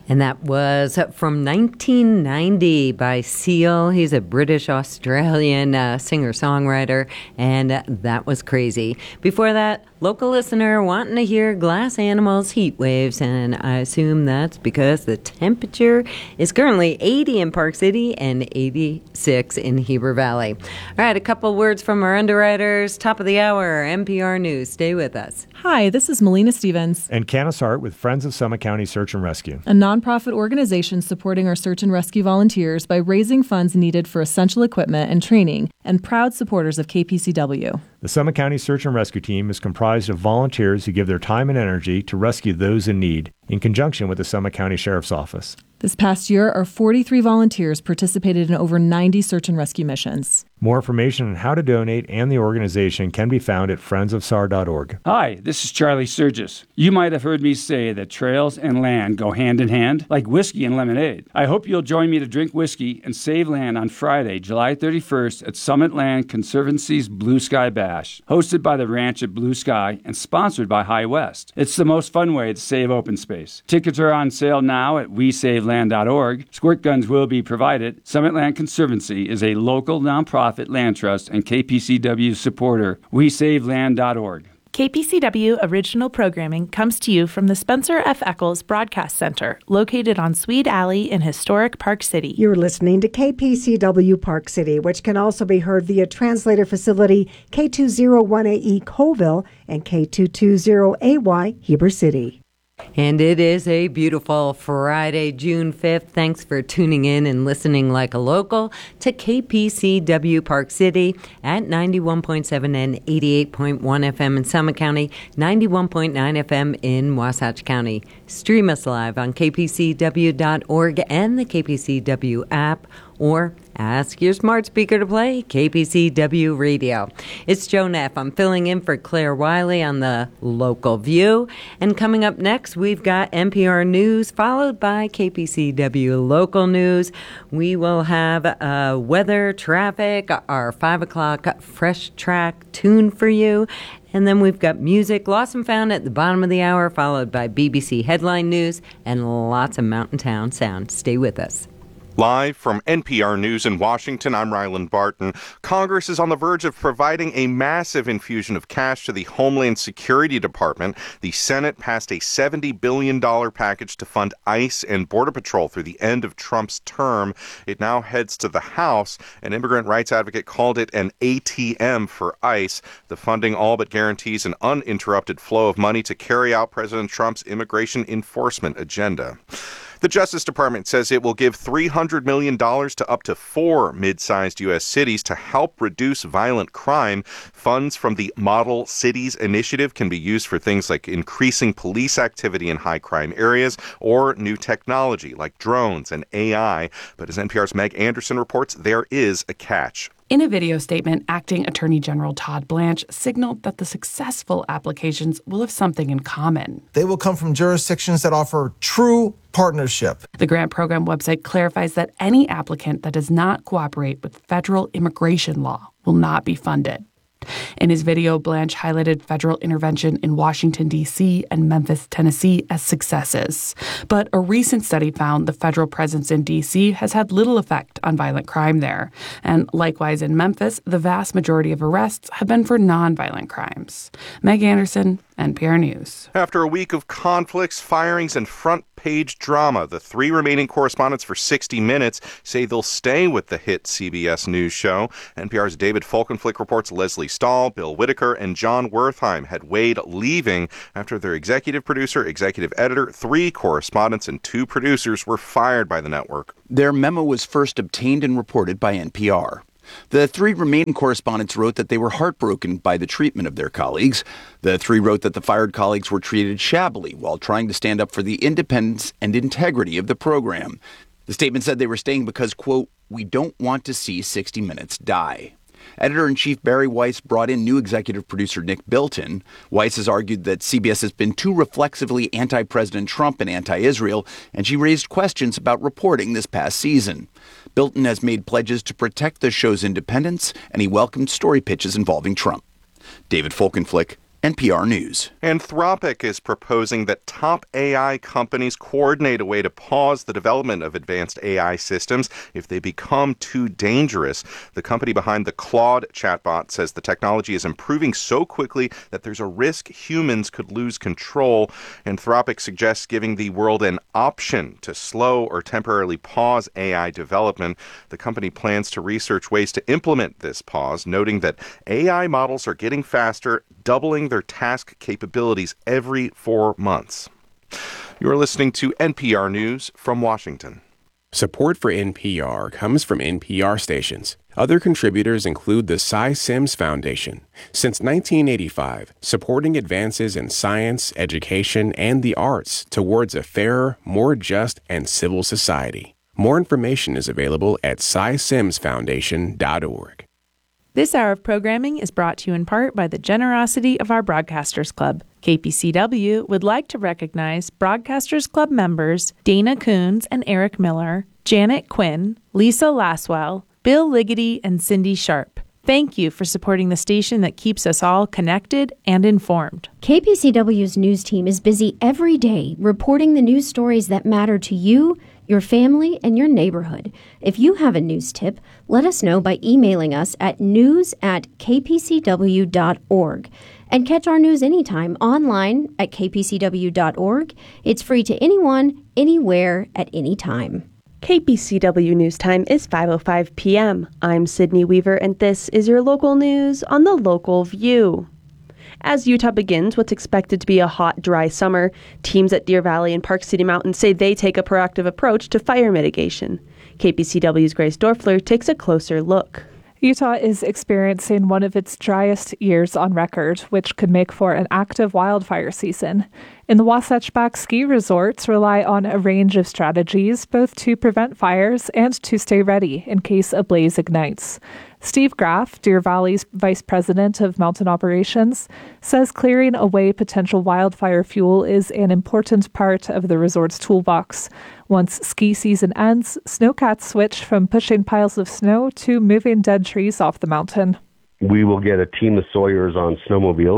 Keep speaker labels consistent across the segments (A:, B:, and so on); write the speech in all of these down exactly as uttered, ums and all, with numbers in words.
A: And that was from nineteen ninety by Seal. He's a British-Australian uh, singer-songwriter, and uh, that was crazy. Before that, local listener wanting to hear Glass Animals Heat Waves, and I assume that's because the temperature is currently eighty in Park City and eighty-six in Heber Valley. All right, a couple words from our underwriters. Top of the hour, N P R News. Stay with us.
B: Hi, this is Melina Stevens.
C: And Canis Hart with Friends of Summit County Search and Rescue.
B: A nonprofit organization supporting our search and rescue volunteers by raising funds needed for essential equipment and training, and proud supporters of K P C W.
C: The Summit County Search and Rescue Team is comprised of volunteers who give their time and energy to rescue those in need, in conjunction with the Summit County Sheriff's Office.
B: This past year, our forty-three volunteers participated in over ninety search and rescue missions.
C: More information on how to donate and the organization can be found at friends of s a r dot org.
D: Hi, this is Charlie Sturgis. You might have heard me say that trails and land go hand in hand, like whiskey and lemonade. I hope you'll join me to drink whiskey and save land on Friday, July thirty-first at Summit Land Conservancy's Blue Sky Bash, hosted by the Ranch at Blue Sky and sponsored by High West. It's the most fun way to save open space. Tickets are on sale now at we save land dot org. Squirt guns will be provided. Summit Land Conservancy is a local nonprofit land trust and K P C W supporter. we save land dot org.
E: K P C W original programming comes to you from the Spencer F. Eccles Broadcast Center, located on Swede Alley in historic Park City.
F: You're listening to K P C W Park City, which can also be heard via translator facility K two oh one A E Colville and K two twenty A Y Heber City.
A: And it is a beautiful Friday, June fifth. Thanks for tuning in and listening like a local to K P C W Park City at ninety-one point seven and eighty-eight point one F M in Summit County, ninety-one point nine F M in Wasatch County. Stream us live on K P C W dot org and the K P C W app, or ask your smart speaker to play K P C W Radio. It's Joe Neff. I'm filling in for Claire Wiley on the Local View. And coming up next, we've got N P R News, followed by K P C W Local News. We will have uh, weather, traffic, our five o'clock Fresh Track tune for you. And then we've got music, lost and found at the bottom of the hour, followed by B B C Headline News and lots of Mountain Town sound. Stay with us.
G: Live from N P R News in Washington, I'm Ryland Barton. Congress is on the verge of providing a massive infusion of cash to the Homeland Security Department. The Senate passed a seventy billion dollars package to fund ICE and Border Patrol through the end of Trump's term. It now heads to the House. An immigrant rights advocate called it an A T M for ICE. The funding all but guarantees an uninterrupted flow of money to carry out President Trump's immigration enforcement agenda. The Justice Department says it will give three hundred million dollars to up to four mid-sized U S cities to help reduce violent crime. Funds from the Model Cities Initiative can be used for things like increasing police activity in high-crime areas or new technology like drones and A I. But as N P R's Meg Anderson reports, there is a catch.
H: In a video statement, Acting Attorney General Todd Blanche signaled that the successful applications will have something in common.
I: They will come from jurisdictions that offer true partnership.
H: The grant program website clarifies that any applicant that does not cooperate with federal immigration law will not be funded. In his video, Blanche highlighted federal intervention in Washington, D C and Memphis, Tennessee as successes. But a recent study found the federal presence in D C has had little effect on violent crime there. And likewise in Memphis, the vast majority of arrests have been for nonviolent crimes. Meg Anderson, N P R News.
G: After a week of conflicts, firings, and front-page drama, the three remaining correspondents for sixty minutes say they'll stay with the hit C B S News show. N P R's David Folkenflik reports Leslie Stahl, Bill Whitaker, and John Wertheim had weighed leaving after their executive producer, executive editor, three correspondents, and two producers were fired by the network.
J: Their memo was first obtained and reported by N P R. The three remaining correspondents wrote that they were heartbroken by the treatment of their colleagues. The three wrote that the fired colleagues were treated shabbily while trying to stand up for the independence and integrity of the program. The statement said they were staying because, quote, "we don't want to see sixty minutes die." Editor-in-Chief Barry Weiss brought in new executive producer Nick Bilton. Weiss has argued that C B S has been too reflexively anti-President Trump and anti-Israel, and she raised questions about reporting this past season. Bilton has made pledges to protect the show's independence, and he welcomed story pitches involving Trump. David Folkenflik, N P R News.
G: Anthropic is proposing that top A I companies coordinate a way to pause the development of advanced A I systems if they become too dangerous. The company behind the Claude chatbot says the technology is improving so quickly that there's a risk humans could lose control. Anthropic suggests giving the world an option to slow or temporarily pause A I development. The company plans to research ways to implement this pause, noting that A I models are getting faster, doubling their task capabilities every four months. You're listening to N P R News from Washington.
K: Support for N P R comes from N P R stations. Other contributors include the Cy Sims Foundation. Since nineteen eighty-five, supporting advances in science, education, and the arts towards a fairer, more just, and civil society. More information is available at cy sims foundation dot org.
E: This hour of programming is brought to you in part by the generosity of our Broadcasters Club. K P C W would like to recognize Broadcasters Club members Dana Coons and Eric Miller, Janet Quinn, Lisa Laswell, Bill Liggety, and Cindy Sharp. Thank you for supporting the station that keeps us all connected and informed.
L: K P C W's news team is busy every day reporting the news stories that matter to you, your family, and your neighborhood. If you have a news tip, let us know by emailing us at news at k p c w dot org. And catch our news anytime online at k p c w dot org. It's free to anyone, anywhere, at any time.
M: K P C W News Time is five oh five p.m. I'm Sydney Weaver, and this is your local news on the Local View. As Utah begins what's expected to be a hot, dry summer, teams at Deer Valley and Park City Mountain say they take a proactive approach to fire mitigation. K P C W's Grace Dorfler takes a closer look.
B: Utah is experiencing one of its driest years on record, which could make for an active wildfire season. In the Wasatch Back ski resorts rely on a range of strategies, both to prevent fires and to stay ready in case a blaze ignites. Steve Graff, Deer Valley's vice president of mountain operations, says clearing away potential wildfire fuel is an important part of the resort's toolbox. Once ski season ends, snowcats switch from pushing piles of snow to moving dead trees off the mountain.
N: We will get a team of sawyers on snowmobiles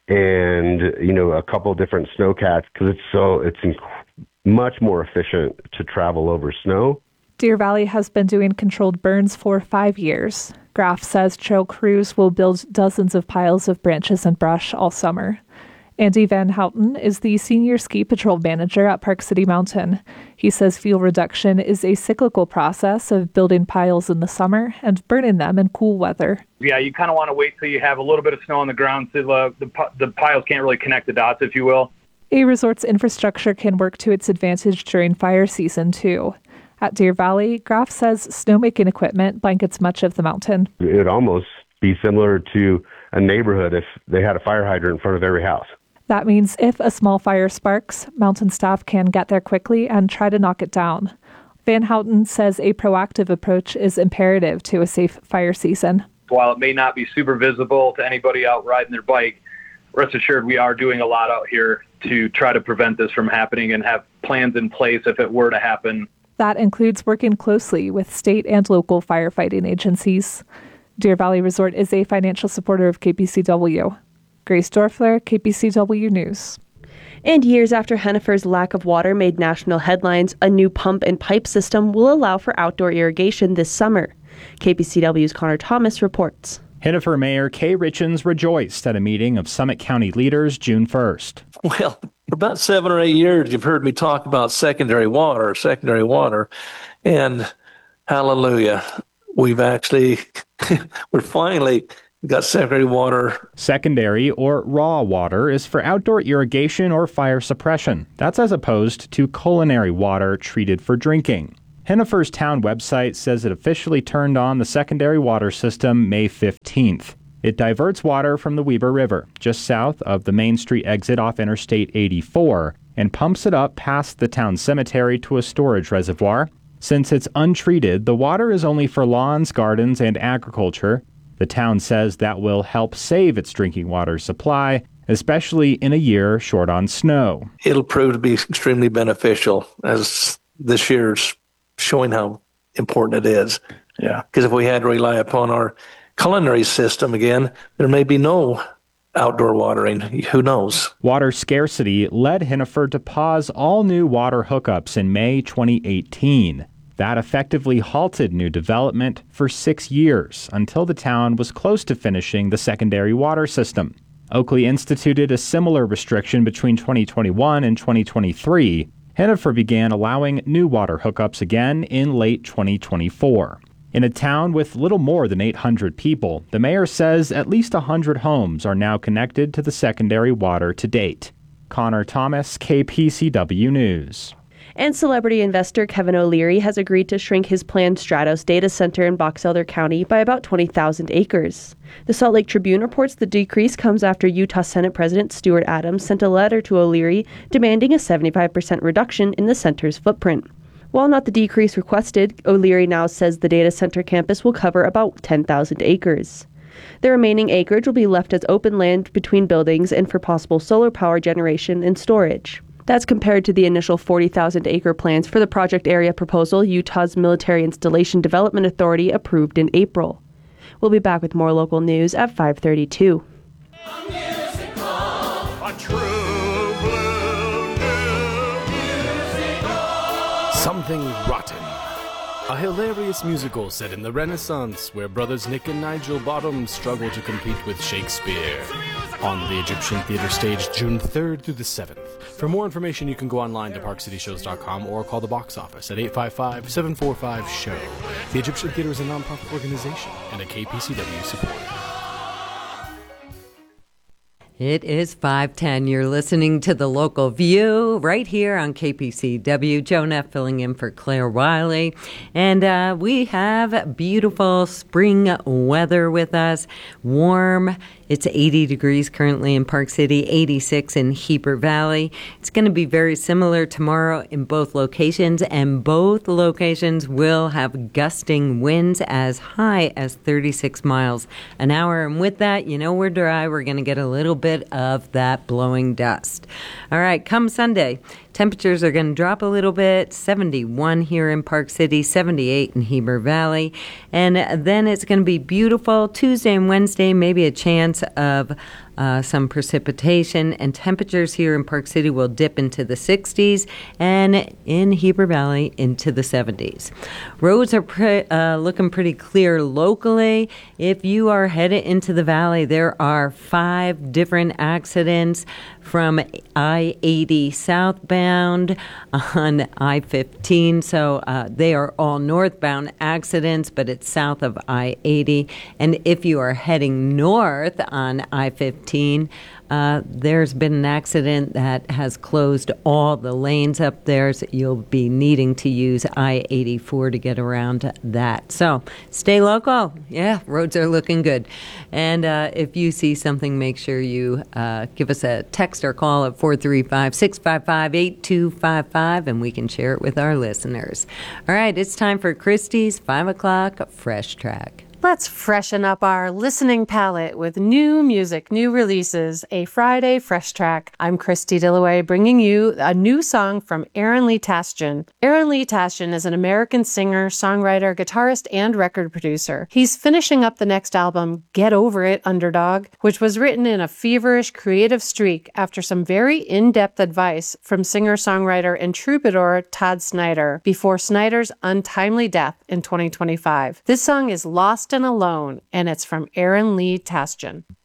N: and, you know, a couple of different snowcats because it's so it's inc- much more efficient to travel over snow.
B: Deer Valley has been doing controlled burns for five years. Graff says trail crews will build dozens of piles of branches and brush all summer. Andy Van Houten is the senior ski patrol manager at Park City Mountain. He says fuel reduction is a cyclical process of building piles in the summer and burning them in cool weather.
O: Yeah, you kind of want to wait till you have a little bit of snow on the ground so the, the, the piles can't really connect the dots, if you will.
B: A resort's infrastructure can work to its advantage during fire season, too. At Deer Valley, Graff says snowmaking equipment blankets much of the mountain.
N: It would almost be similar to a neighborhood if they had a fire hydrant in front of every house.
B: That means if a small fire sparks, mountain staff can get there quickly and try to knock it down. Van Houten says a proactive approach is imperative to a safe fire season.
O: While it may not be super visible to anybody out riding their bike, rest assured we are doing a lot out here to try to prevent this from happening and have plans in place if it were to happen.
B: That includes working closely with state and local firefighting agencies. Deer Valley Resort is a financial supporter of K P C W. Grace Dorfler, K P C W News.
M: And years after Hennifer's lack of water made national headlines, a new pump and pipe system will allow for outdoor irrigation this summer. K P C W's Connor Thomas reports.
P: Hennifer Mayor Kay Richens rejoiced at a meeting of Summit County leaders June first.
Q: Well, for about seven or eight years, you've heard me talk about secondary water, secondary water, and hallelujah, we've actually, we're finally got secondary water.
P: Secondary or raw water is for outdoor irrigation or fire suppression. That's as opposed to culinary water treated for drinking. Hennifer's town website says it officially turned on the secondary water system May fifteenth. It diverts water from the Weber River, just south of the Main Street exit off Interstate eighty-four, and pumps it up past the town cemetery to a storage reservoir. Since it's untreated, the water is only for lawns, gardens, and agriculture. The town says that will help save its drinking water supply, especially in a year short on snow.
Q: It'll prove to be extremely beneficial, as this year's showing how important it is. Yeah. Because if we had to rely upon our culinary system again, there may be no outdoor watering. Who knows?
P: Water scarcity led Hannaford to pause all new water hookups in May twenty eighteen. That effectively halted new development for six years until the town was close to finishing the secondary water system. Oakley instituted a similar restriction between twenty twenty-one and twenty twenty-three. Hannaford began allowing new water hookups again in late twenty twenty-four. In a town with little more than eight hundred people, the mayor says at least one hundred homes are now connected to the secondary water to date. Connor Thomas, K P C W News.
M: And celebrity investor Kevin O'Leary has agreed to shrink his planned Stratos data center in Box Elder County by about twenty thousand acres. The Salt Lake Tribune reports the decrease comes after Utah Senate President Stuart Adams sent a letter to O'Leary demanding a seventy-five percent reduction in the center's footprint. While not the decrease requested, O'Leary now says the data center campus will cover about ten thousand acres. The remaining acreage will be left as open land between buildings and for possible solar power generation and storage. That's compared to the initial forty thousand acre plans for the project area proposal Utah's Military Installation Development Authority approved in April. We'll be back with more local news at five thirty-two.
R: Something Rotten. A hilarious musical set in the Renaissance where brothers Nick and Nigel Bottom struggle to compete with Shakespeare. On the Egyptian Theater stage June third through the seventh. For more information, you can go online to park city shows dot com or call the box office at eight five five, seven four five, show. The Egyptian Theater is a nonprofit organization and a K P C W supporter.
A: It is five ten. You're listening to The Local View right here on K P C W. Joe Neff filling in for Claire Wiley. And uh, we have beautiful spring weather with us. Warm. It's eighty degrees currently in Park City, eighty-six in Heber Valley. It's going to be very similar tomorrow in both locations, and both locations will have gusting winds as high as thirty-six miles an hour. And with that, you know we're dry. We're going to get a little bit of that blowing dust. All right, come Sunday, temperatures are going to drop a little bit, seventy-one here in Park City, seventy-eight in Heber Valley. And then it's going to be beautiful Tuesday and Wednesday, maybe a chance of uh, some precipitation, and temperatures here in Park City will dip into the sixties and in Heber Valley into the seventies. Roads are pre- uh, looking pretty clear locally. If you are headed into the valley, there are five different accidents from I eighty southbound on I fifteen. So uh, they are all northbound accidents, but it's south of I eighty. And if you are heading north on I fifteen, uh, there's been an accident that has closed all the lanes up there, so you'll be needing to use I eighty-four to get around that. So stay local. Yeah, roads are looking good. And uh, if you see something, make sure you uh, give us a text or call at four three five, six five five, eight two five five, and we can share it with our listeners. All right, it's time for Christie's five o'clock Fresh Track.
S: Let's freshen up our listening palette with new music, new releases, a Friday Fresh Track. I'm Christy Dillaway, bringing you a new song from Aaron Lee Tasjan. Aaron Lee Tasjan is an American singer, songwriter, guitarist, and record producer. He's finishing up the next album, Get Over It, Underdog, which was written in a feverish, creative streak after some very in-depth advice from singer-songwriter and troubadour Todd Snyder before Snyder's untimely death in twenty twenty-five. This song is Lost and Alone, and it's from Aaron Lee Tasjan.